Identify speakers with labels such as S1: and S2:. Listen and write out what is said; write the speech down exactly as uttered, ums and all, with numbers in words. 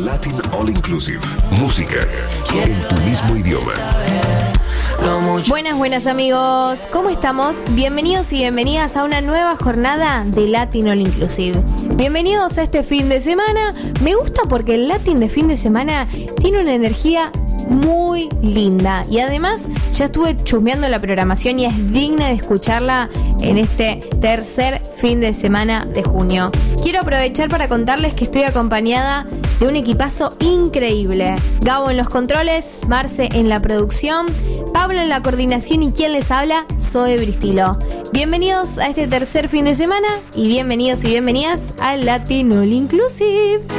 S1: Latin All Inclusive. Música en tu mismo idioma.
S2: Buenas, buenas amigos, ¿cómo estamos? Bienvenidos y bienvenidas a una nueva jornada de Latin All Inclusive. Bienvenidos a este fin de semana. Me gusta porque el Latin de fin de semana tiene una energía muy linda y además ya estuve chusmeando la programación y es digna de escucharla en este tercer fin de semana de junio. Quiero aprovechar para contarles que estoy acompañada de un equipazo increíble. Gabo en los controles, Marce en la producción, Pablo en la coordinación y quien les habla, Zoe Bristilo. Bienvenidos a este tercer fin de semana y bienvenidos y bienvenidas al Latin All Inclusive.